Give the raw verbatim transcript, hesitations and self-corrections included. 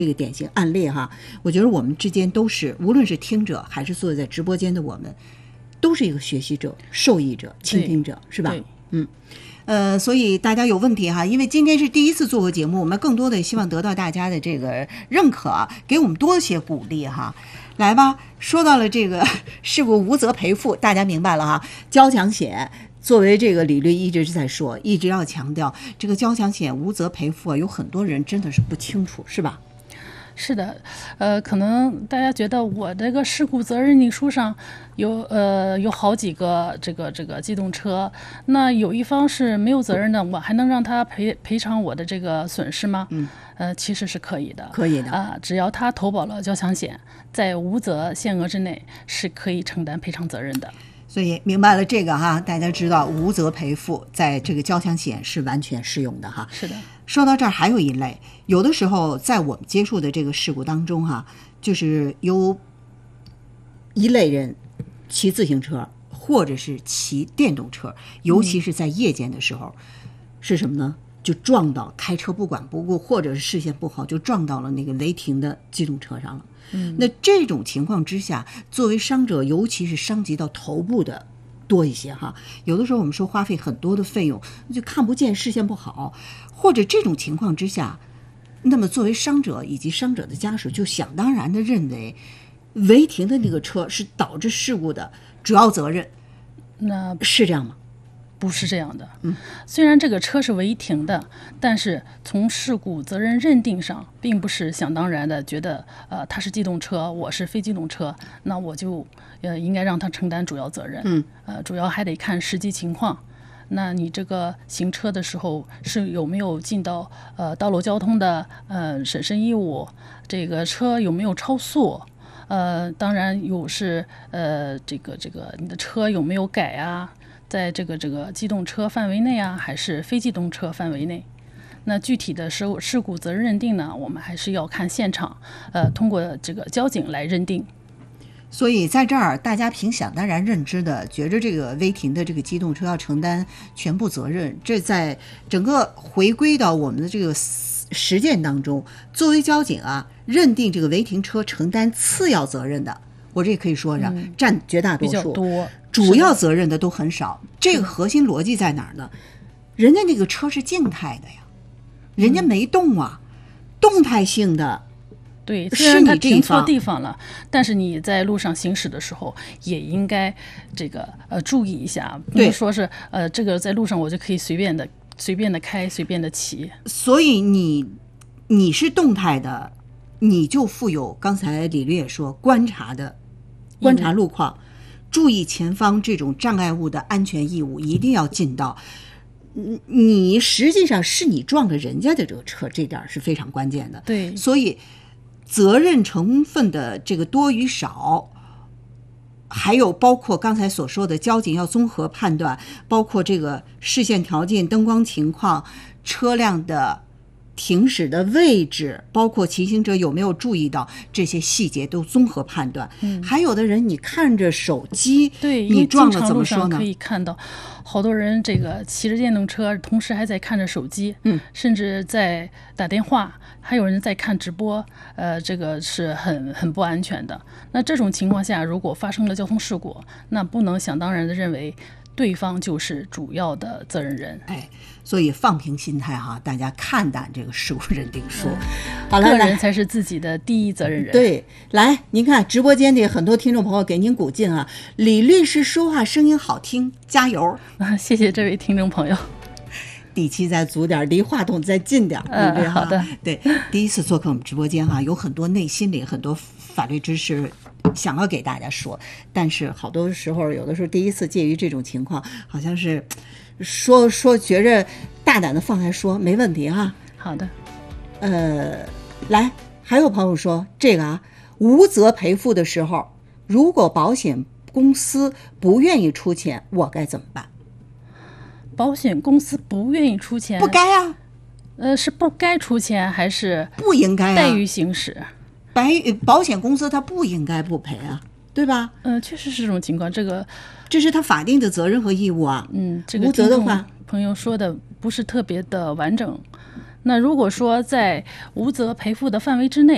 这个典型案例哈，我觉得我们之间都是，无论是听者还是坐在直播间的我们，都是一个学习者、受益者、倾听者，是吧？嗯。呃，所以大家有问题哈，因为今天是第一次做过节目，我们更多的希望得到大家的这个认可，给我们多些鼓励哈。来吧，说到了这个事故无责赔付，大家明白了哈。交强险作为这个理律一直是在说，一直要强调这个交强险无责赔付啊，有很多人真的是不清楚，是吧？ 是的，呃，可能大家觉得我这个事故责任认定书上有呃有好几个这个这个机动车，那有一方是没有责任的，我还能让他赔赔偿我的这个损失吗？嗯，呃，其实是可以的， 可以的啊、呃，只要他投保了交强险，在无责限额之内是可以承担赔偿责任的。 所以明白了这个哈，大家知道无责赔付在这个交强险是完全适用的哈。 是的。 说到这儿还有一类，有的时候在我们接触的这个事故当中哈，就是有一类人骑自行车或者是骑电动车，尤其是在夜间的时候，嗯、是什么呢？就撞到开车不管不顾，或者是视线不好就撞到了那个违停的机动车上了。嗯，那这种情况之下，作为伤者，尤其是伤及到头部的多一些哈。有的时候我们说花费很多的费用，就看不见，视线不好，或者这种情况之下，那么作为伤者以及伤者的家属，就想当然的认为违停的那个车是导致事故的主要责任。 那是这样吗？ 不是这样的，嗯，虽然这个车是违停的，但是从事故责任认定上，并不是想当然的觉得，呃，它是机动车，我是非机动车，那我就呃应该让他承担主要责任，嗯，呃，主要还得看实际情况。那你这个行车的时候是有没有尽到呃道路交通的呃审慎义务？这个车有没有超速？呃，当然有是呃这个这个你的车有没有改啊？在这个这个机动车范围内啊，还是非机动车范围内？那具体的事事故责任认定呢，我们还是要看现场，呃，通过这个交警来认定。 所以在这儿，大家凭想当然认知的，觉着这个违停的这个机动车要承担全部责任，这在整个回归到我们的这个实践当中，作为交警啊，认定这个违停车承担次要责任的，我这可以说是、嗯、占绝大多数， 比较多。 主要责任的都很少。这个核心逻辑在哪儿呢？人家那个车是静态的呀，人家没动啊，嗯、动态性的。 对，虽然他停错地方了，但是你在路上行驶的时候也应该这个呃注意一下，不是说是呃这个在路上我就可以随便的随便的开随便的骑。 所以你你是动态的，你就负有刚才李律也说观察的观察路况。注意前方这种障碍物的安全义务一定要尽到。你实际上是你撞着人家的这个车，这点是非常关键的。 对， 所以责任成分的这个多与少，还有包括刚才所说的交警要综合判断，包括这个视线条件、灯光情况、车辆的停驶的位置，包括骑行者有没有注意到这些细节都综合判断。嗯，还有的人你看着手机， 对， 你撞了怎么说呢？ 可以看到好多人这个骑着电动车，同时还在看着手机，嗯，甚至在打电话，还有人在看直播，呃，这个是很很不安全的。那这种情况下，如果发生了交通事故，那不能想当然的认为对方就是主要的责任人。 哎，所以放平心态哈，大家看淡这个事故认定书。嗯、 好了，个人才是自己的第一责任人。 对，来，您看直播间里很多听众朋友给您鼓劲啊，李律师说话声音好听，加油！ 啊，谢谢这位听众朋友。 底气再足点，离话筒再近点。 嗯、呃，好的。 对，第一次做客我们直播间哈，有很多内心里很多法律知识想要给大家说，但是好多时候有的时候第一次介于这种情况，好像是说说觉着大胆的放开说没问题哈。 好的。 呃，来，还有朋友说这个啊，无责赔付的时候，如果保险公司不愿意出钱，我该怎么办？ 保险公司不愿意出钱， 不该啊。 呃，是不该出钱还是不应该啊？ 怠于行使？ 白保险公司它不应该不赔啊，对吧？ 嗯、呃，确实是这种情况，这个这是他法定的责任和义务啊。 嗯，这个无责的话， 朋友说的不是特别的完整。那如果说在无责赔付的范围之内，